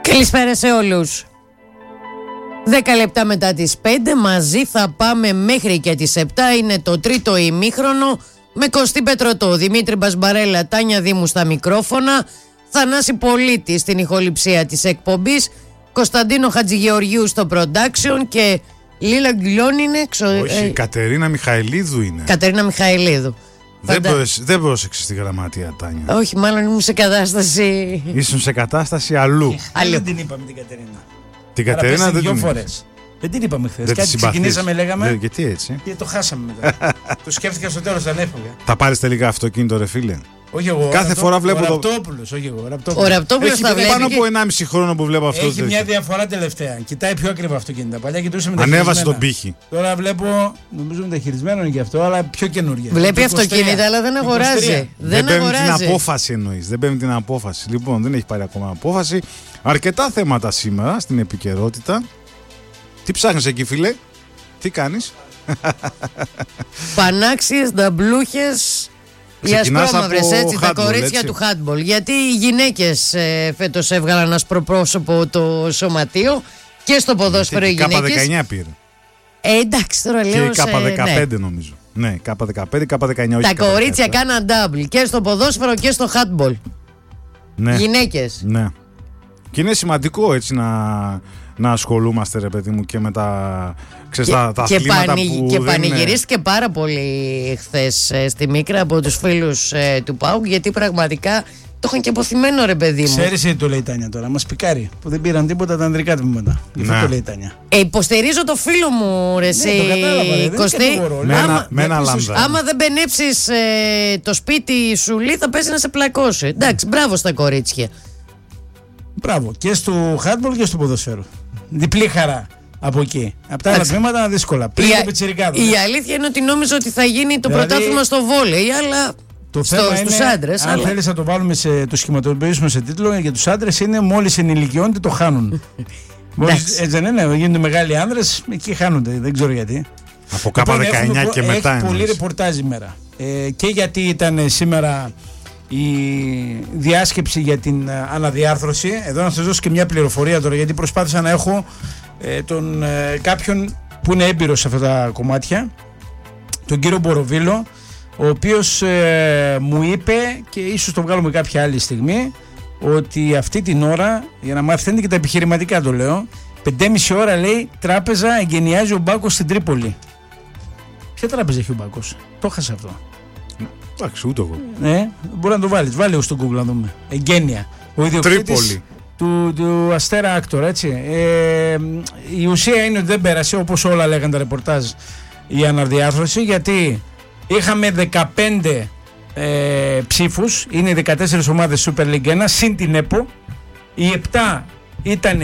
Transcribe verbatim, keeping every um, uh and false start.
Καλησπέρα σε όλους. Δέκα λεπτά μετά τις πέντε, μαζί θα πάμε μέχρι και τις επτά. Είναι το τρίτο ημίχρονο με Κωστή Πετρωτό, Δημήτρη Μπασμπαρέλα, Τάνια Δήμου στα μικρόφωνα, Θανάση Πολίτη στην ηχοληψία της εκπομπής, Κωνσταντίνο Χατζηγεωργίου στο production και Λίλα Γκυλιών είναι εξω... Όχι, ε... Κατερίνα Μιχαηλίδου είναι. Κατερίνα Μιχαηλίδου. Δεν, Φαντα... πρόσεξε, δεν πρόσεξες τη γραμματεία, Τάνια. Όχι, μάλλον ήμουν σε κατάσταση. Ήσουν σε κατάσταση αλλού. Αλλού. Δεν την είπαμε την Κατερίνα. Την Κατερίνα δεν δύο την φορές. Δεν την είπαμε χθες. Κάτι συμπαθείς. Ξεκινήσαμε, λέγαμε. Δεν, γιατί έτσι. Και το χάσαμε μετά. Το σκέφτηκα στο τέλος, αν έφυγα. Θα πάρεις τελικά αυτοκίνητο, ρε φίλε. Όχι εγώ. Κάθε ραπτό, φορά βλέπω. Ο το... Ραπτόπουλος, όχι εγώ. Ο Ραπτόπουλος έχει θα βλέπει. πάνω και... από ενάμιση χρόνο που βλέπω αυτό. Έχει μια διαφορά τελευταία. Κοιτάει πιο ακριβά αυτοκίνητα. Παλιά κοιτούσε με ανέβασε τον πύχη. Τώρα βλέπω, νομίζω μεταχειρισμένο είναι και αυτό, αλλά πιο καινούργια. Βλέπει αυτοκίνητα, αλλά δεν αγοράζει. Δεν παίρνει την απόφαση, εννοείς. Δεν παίρνει την απόφαση. Λοιπόν, δεν έχει πάρει ακόμα απόφαση. Αρκετά θέματα σήμερα στην επικαιρότητα. Τι ψάχνεις εκεί, φίλε, τι κάνεις? Πανάξιες, νταμπλούχες, οι ασπρόμαυρες, έτσι, τα κορίτσια έτσι. Του handball. Γιατί οι γυναίκες ε, φέτος έβγαλαν ασπροπρόσωπο το σωματείο και στο ποδόσφαιρο οι γυναίκες. Κάπα δεκαεννιά πήρε. Ε, εντάξει, τώρα λέω. Και Κάπα δεκαπέντε ναι. νομίζω. Ναι, Κάπα δεκαπέντε, Κάπα δεκαεννιά. Όχι, τα κορίτσια κάναν double και στο ποδόσφαιρο και στο handball. Ναι. Γυναίκες. Ναι. Και είναι σημαντικό έτσι να, να ασχολούμαστε, ρε παιδί μου, και με τα, ξέρεις, και, τα, τα και αθλήματα πανη, που και δεν πανηγυρίστηκε είναι... πάρα πολύ χθες ε, στη Μίκρα από τους φίλους ε, του ΠΑΟΚ, γιατί πραγματικά το είχαν και αποθυμένο, ρε παιδί μου. Ξέρεις τι το λέει η Τάνια τώρα, μας πικάρει που δεν πήραν τίποτα τα ανδρικά τμήματα. Γι' αυτό ναι. το λέει η Τάνια. Ε, υποστηρίζω το φίλο μου, ρε ναι, το κατάλαβα, Κωστή. Με ένα, με ένα λάμδα. Άμα δεν μπενέψεις ε, το σπίτι σου, λέει, θα πέσει να σε πλακώσει. Εντάξει, μπράβο στα κορίτσια. Μπράβο, και στο handball και στο ποδοσφαίρο. Διπλή χαρά από εκεί. Από τα άλλα τμήματα δύσκολα. Πριν η, το πιτσιρικάδο. Η αλήθεια είναι ότι νόμιζα ότι θα γίνει το δηλαδή, πρωτάθλημα στο βόλεϊ, αλλά το στο, θέμα στους είναι, άντρες. Αν αλλά... θέλεις να το βάλουμε σε, το σχηματοποιήσουμε σε τίτλο, για τους άντρες είναι μόλις ενηλικιώνται το χάνουν. Μόλις, έτσι δεν είναι, γίνονται μεγάλοι άνδρες, εκεί χάνονται, δεν ξέρω γιατί. Από Κάπα δεκαεννιά και μετά. Έχει πολύ ρεπορτάζ ημέρα. Ε, και γιατί ήταν σήμερα η διάσκεψη για την αναδιάρθρωση. Εδώ να σας δώσω και μια πληροφορία τώρα, γιατί προσπάθησα να έχω ε, τον, ε, κάποιον που είναι έμπειρος σε αυτά τα κομμάτια, τον κύριο Μποροβίλο, ο οποίος ε, μου είπε, και ίσως το βγάλουμε κάποια άλλη στιγμή, ότι αυτή την ώρα, για να μάθετε και τα επιχειρηματικά το λέω, πεντέμιση ώρα λέει τράπεζα εγκαινιάζει ο Μπάκος στην Τρίπολη. Ποια τράπεζα έχει ο Μπάκος? Το έχασα αυτό. Εντάξει, ούτε εγώ. Ναι, μπορεί να το βάλεις. Βάλε στο Google να δούμε. Εγγένεια. Ο ιδιοκτήτης του, του Αστέρα Άκτορ, έτσι. Ε, η ουσία είναι ότι δεν πέρασε, όπως όλα λέγαν τα ρεπορτάζ, η αναδιάρθρωση, γιατί είχαμε δεκαπέντε ε, ψήφους, είναι οι δεκατέσσερις ομάδες Super League ένα, συν την ΕΠΟ. Οι επτά ήταν